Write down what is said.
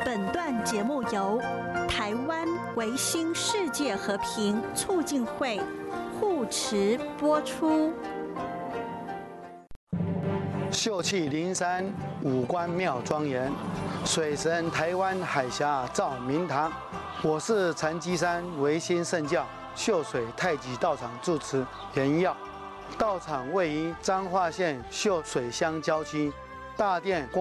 本段节目由台湾维新世界和平促进会护持播出。 秀气灵山，五官妙庄严，水神台湾海峡照明堂。我是成吉山维新圣教秀水太极道场住持严耀，道场位于彰化县秀水乡郊区大殿